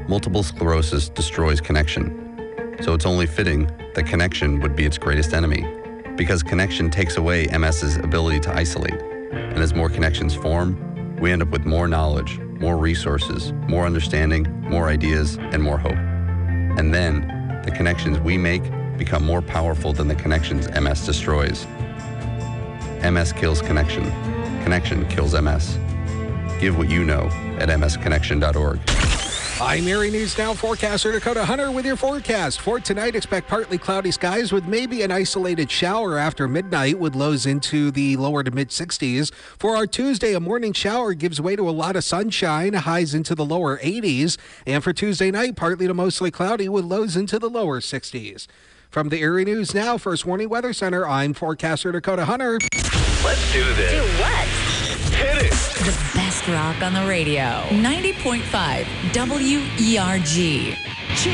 Multiple sclerosis destroys connection. So it's only fitting that connection would be its greatest enemy, because connection takes away MS's ability to isolate. And as more connections form, we end up with more knowledge, more resources, more understanding, more ideas, and more hope. And then the connections we make become more powerful than the connections MS destroys. MS kills connection. Connection kills MS. Give what you know at msconnection.org. I'm Erie News Now forecaster Dakota Hunter with your forecast. For tonight, expect partly cloudy skies with maybe an isolated shower after midnight with lows into the lower to mid-60s. For our Tuesday, a morning shower gives way to a lot of sunshine, highs into the lower 80s. And for Tuesday night, partly to mostly cloudy with lows into the lower 60s. From the Erie News Now First Warning Weather Center, I'm forecaster Dakota Hunter. Let's do this. Do what? Hit it. The best rock on the radio. 90.5 WERG.